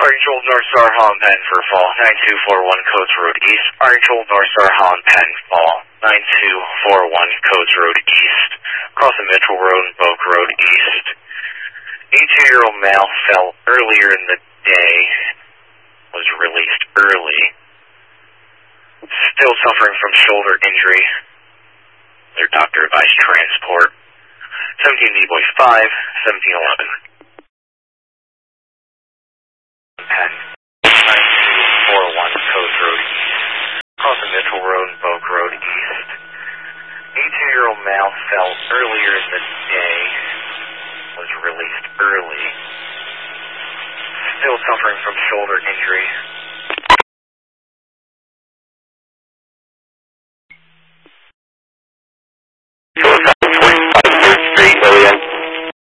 Orange Old North Star Holland Penn for fall, 9241 Coates Road East. Orange Old North Star Holland Penn fall, 9241 Coates Road East. Across the Mitchell Road and Boak Road East. 82-year-old male fell earlier in the day, was released early. Still suffering from shoulder injury. Their doctor advised transport. 17 D-Boy 5, 1711. Penn, 9241 Coates Road East. Across the Mitchell Road and Boak Road East. 82-year-old male fell earlier in the day, was released early. Still suffering from shoulder injury.